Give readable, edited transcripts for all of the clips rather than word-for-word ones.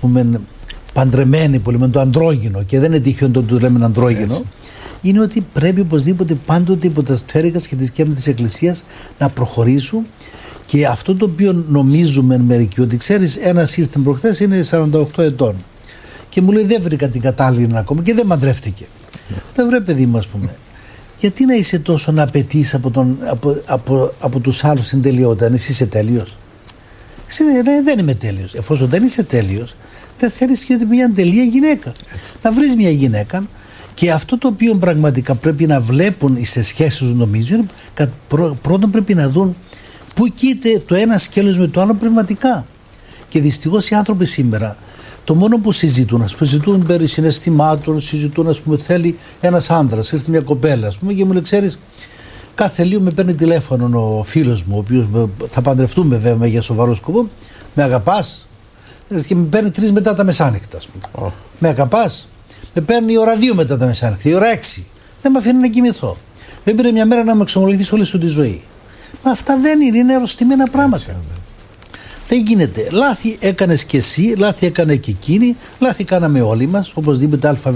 πούμε παντρεμένοι που λέμε το αντρόγυνο, και δεν είναι τυχαίο το του λέμε αντρόγυνο, είναι ότι πρέπει οπωσδήποτε πάντοτε υπό τα στέριγας και τη σκέπη της Εκκλησίας να προχωρήσουν. Και αυτό το οποίο νομίζουμε μερικοί, ότι ξέρεις, ένας ήρθε προχθές, είναι 48 ετών και μου λέει δεν βρήκα την κατάλληλη ακόμα και δεν μαντρεύτηκε. Δεν βρε παιδί μου, ας πούμε, γιατί να είσαι τόσο να απαιτείς από τους άλλους την τελειότητα, αν εσύ είσαι τέλειος? Δεν είμαι τέλειος. Εφόσον δεν είσαι τέλειος, δεν θέλεις και μια τελεία γυναίκα. Να βρεις μια γυναίκα. Και αυτό το οποίο πραγματικά πρέπει να βλέπουν στις σχέσεις τους, νομίζω, είναι πρώτον πρέπει να δουν πού κοίται το ένα σκέλος με το άλλο πνευματικά. Και δυστυχώς οι άνθρωποι σήμερα το μόνο που συζητούν, ας πούμε, συζητούν περί συναισθημάτων, συζητούν, ας πούμε, θέλει ένας άντρας, ήρθε μια κοπέλα, ας πούμε, και μου λέει, ξέρεις, κάθε λίγο με παίρνει τηλέφωνο ο φίλος μου, ο οποίος θα παντρευτούμε βέβαια για σοβαρό σκοπό, με αγαπάς? Και με παίρνει 3 μετά τα μεσάνυχτα, ας πούμε. Με αγαπάς? Με παίρνει η ώρα 2 μετά τα μεσάνυχτα, η ώρα 6. Δεν με αφήνει να κοιμηθώ. Με πήρε μια μέρα να με εξομολογηθείς όλη σου τη ζωή. Μα αυτά δεν είναι αρρωστημένα πράγματα. Δεν γίνεται. Λάθη έκανες και εσύ, λάθη έκανε και εκείνη, λάθη κάναμε όλοι μας, οπωσδήποτε ΑΒΓ.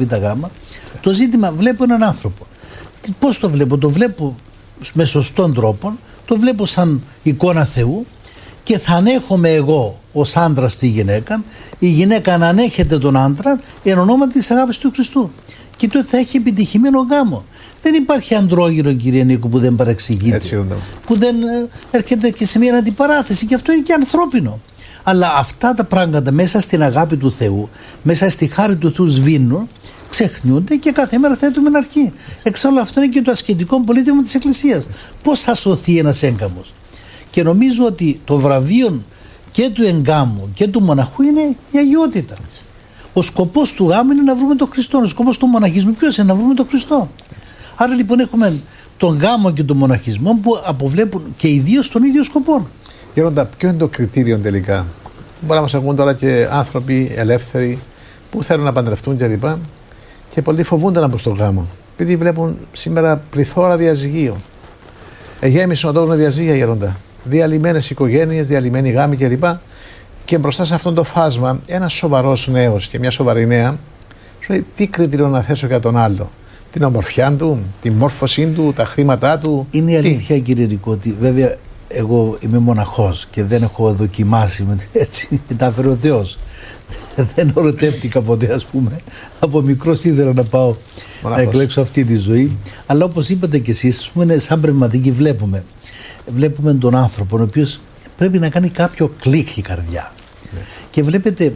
Το ζήτημα, βλέπω έναν άνθρωπο. Πώς το βλέπω? Το βλέπω με σωστόν τρόπο, το βλέπω σαν εικόνα Θεού, και θα ανέχομαι εγώ ως άντρας τη γυναίκα, η γυναίκα να ανέχεται τον άντρα εν ονόματι της αγάπης του Χριστού. Και τότε θα έχει επιτυχημένο γάμο. Δεν υπάρχει αντρόγυνο, κύριε Νίκο, που δεν παρεξηγείται, που δεν έρχεται και σε μια αντιπαράθεση, και αυτό είναι και ανθρώπινο. Αλλά αυτά τα πράγματα μέσα στην αγάπη του Θεού, μέσα στη χάρη του Θεού σβήνουν, ξεχνιούνται και κάθε μέρα θέτουμε αρχή. Εξάλλου αυτό είναι και το ασκητικό πολίτευμα της Εκκλησίας. Πώς θα σωθεί ένας έγκαμος? Και νομίζω ότι το βραβείο και του εγκάμου και του μοναχού είναι η αγιότητα. Ο σκοπός του γάμου είναι να βρούμε τον Χριστό. Ο σκοπός του μοναχισμού ποιος είναι? Να βρούμε τον Χριστό. Άρα λοιπόν έχουμε τον γάμο και τον μοναχισμό που αποβλέπουν και οι δύο στον ίδιο σκοπό. Γέροντα, ποιο είναι το κριτήριο τελικά? Μπορεί να μας ακούν τώρα και άνθρωποι ελεύθεροι που θέλουν να παντρευτούν κλπ. Και πολλοί φοβούνται να μπουν στον γάμο, επειδή βλέπουν σήμερα πληθώρα διαζυγίων. Εγέμισαν όταν διαζύγια, γέροντα. Διαλυμένες οικογένειες, διαλυμένοι γάμοι κλπ. Και μπροστά σε αυτό το φάσμα, ένας σοβαρός νέος και μια σοβαρή νέα, σου λέει τι κριτήριο να θέσω για τον άλλο? Την ομορφιά του, τη μόρφωσή του, τα χρήματά του? Είναι η αλήθεια, κύριε Νικό, ότι βέβαια εγώ είμαι μοναχός και δεν έχω δοκιμάσει έτσι, τα έφερε ο Θεός. Δεν ερωτεύτηκα ποτέ, ας πούμε. Από μικρός ήθελα να πάω να εκλέξω αυτή τη ζωή. Αλλά όπως είπατε και εσείς, ας πούμε, σαν πνευματικοί βλέπουμε τον άνθρωπο, ο οποίος πρέπει να κάνει κάποιο κλικ η καρδιά. Και βλέπετε,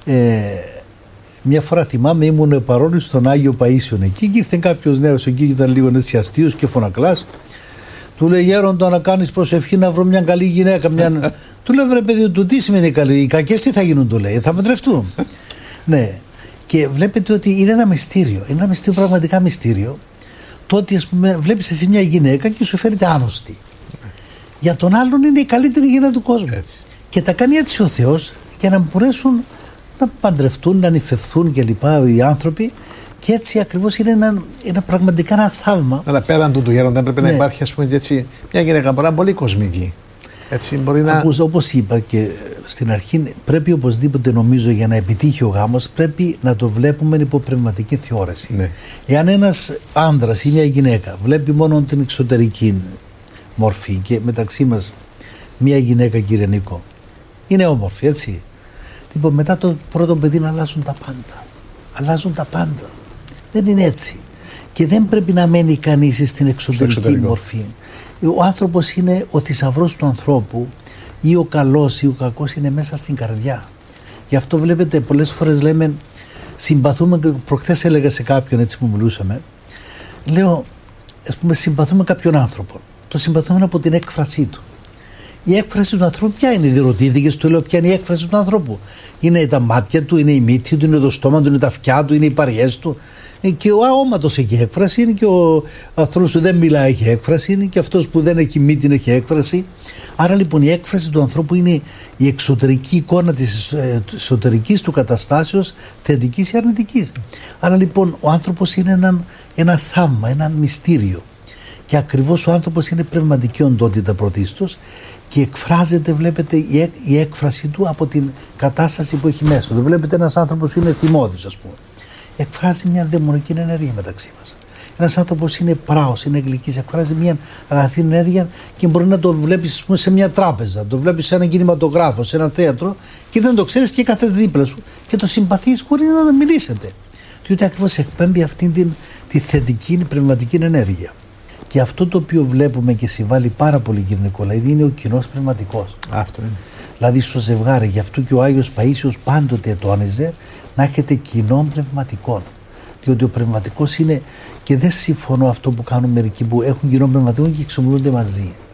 μια φορά θυμάμαι, ήμουν παρόν στον Άγιο Παΐσιον εκεί, και ήρθε κάποιος νέος εκεί, ήταν λίγο έτσι αστείος και φωνακλάς. Του λέει, γέροντα, να κάνεις προσευχή να βρω μια καλή γυναίκα. Του λέει, βρε παιδί του, τι σημαίνει καλή? Οι κακές τι θα γίνουν? Του λέει, θα παντρευτούν. Ναι. Και βλέπετε ότι είναι ένα μυστήριο. Είναι ένα μυστήριο, πραγματικά μυστήριο. Το ότι, ας πούμε, βλέπεις εσύ μια γυναίκα και σου φαίνεται άνοστή. Για τον άλλον είναι η καλύτερη γυναίκα του κόσμου. Έτσι. Και τα κάνει έτσι ο Θεός για να μπορέσουν να παντρευτούν, να νηφευθούν κλπ. Οι άνθρωποι. Και έτσι ακριβώς είναι πραγματικά ένα θαύμα. Αλλά πέραν του γέροντα πρέπει να υπάρχει, ας πούμε, έτσι, μια γυναίκα μπορεί να είναι πολύ κοσμική. Έτσι, μπορεί να... Όπως είπα και στην αρχή, πρέπει οπωσδήποτε, νομίζω, για να επιτύχει ο γάμος, πρέπει να το βλέπουμε υπό πνευματική θεώρηση. Ναι. Εάν ένας άντρας ή μια γυναίκα βλέπει μόνο την εξωτερική μορφή, και μεταξύ μας μια γυναίκα, κύριε Νίκο, είναι όμορφη, έτσι. Λοιπόν, μετά το πρώτο παιδί να αλλάζουν τα πάντα. Αλλάζουν τα πάντα. Δεν είναι έτσι. Και δεν πρέπει να μένει κανείς στην εξωτερική μορφή. Ο άνθρωπος είναι ο θησαυρός του ανθρώπου, ή ο καλός ή ο κακός είναι μέσα στην καρδιά. Γι' αυτό βλέπετε πολλές φορές λέμε, συμπαθούμε, προχθές έλεγα σε κάποιον έτσι που μιλούσαμε, λέω, ας πούμε, συμπαθούμε κάποιον άνθρωπο. Το συμπαθούμε από την έκφρασή του. Η έκφραση του ανθρώπου ποια είναι? Διερωτήθηκες, του λέω, ποια είναι η έκφραση του ανθρώπου? Είναι τα μάτια του, είναι η μύτη του, είναι το στόμα του, είναι τα αυτιά του, είναι οι παριές του. Και ο αόματος έχει έκφραση, είναι και ο άνθρωπος που δεν μιλάει έχει έκφραση, είναι και αυτός που δεν έχει μύτη έχει έκφραση. Άρα λοιπόν η έκφραση του ανθρώπου είναι η εξωτερική εικόνα της εσωτερικής του καταστάσεως, θετικής ή αρνητικής. Άρα λοιπόν ο άνθρωπος είναι ένα θαύμα, ένα μυστήριο. Και ακριβώς ο άνθρωπος είναι πνευματική οντότητα πρωτίστως, και εκφράζεται, βλέπετε, η έκφραση του από την κατάσταση που έχει μέσα του. Βλέπετε ένας άνθρωπος που είναι θυμώδης, ας πούμε. Εκφράζει μια δαιμονική ενέργεια μεταξύ μας. Ένας άνθρωπος είναι πράος, είναι γλυκής, εκφράζει μια αγαθή ενέργεια και μπορεί να το βλέπεις, ας πούμε, σε μια τράπεζα, το βλέπεις σε έναν κινηματογράφο, σε ένα θέατρο και δεν το ξέρεις και κάθεται δίπλα σου και το συμπαθείς χωρίς να το μιλήσετε. Διότι ακριβώς εκπέμπει αυτήν τη θετική πνευματική ενέργεια. Και αυτό το οποίο βλέπουμε και συμβάλλει πάρα πολύ, κύριε Νικολαίδη, είναι ο κοινός πνευματικός. Αυτό είναι. Δηλαδή στο ζευγάρι, γι' αυτό και ο Άγιος Παΐσιος πάντοτε τόνιζε να έχετε κοινών πνευματικών. Διότι ο πνευματικός είναι, και δεν συμφωνώ αυτό που κάνουν μερικοί που έχουν κοινό πνευματικό και ξομιλούνται μαζί.